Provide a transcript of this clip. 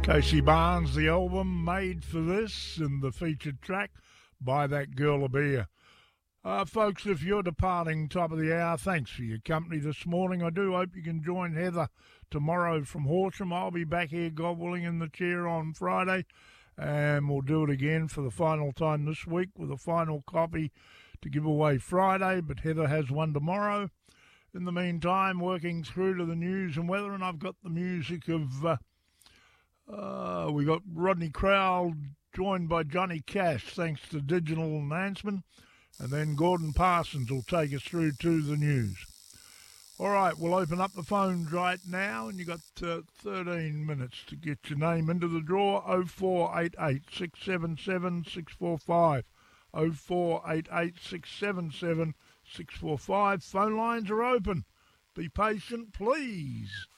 Casey Barnes, the album Made for This, and the featured track Buy That Girl a Beer. Folks, if you're departing top of the hour, thanks for your company this morning. I do hope you can join Heather tomorrow from Horsham. I'll be back here, God willing, in the chair on Friday, and we'll do it again for the final time this week with a final copy to give away Friday, but Heather has one tomorrow. In the meantime, working through to the news and weather, and I've got the music of... we got Rodney Crowell joined by Johnny Cash, thanks to digital enhancement, and then Gordon Parsons will take us through to the news. All right, we'll open up the phones right now, and you got 13 minutes to get your name into the draw. 0488 677 645. 0488 677 645. Phone lines are open. Be patient, please.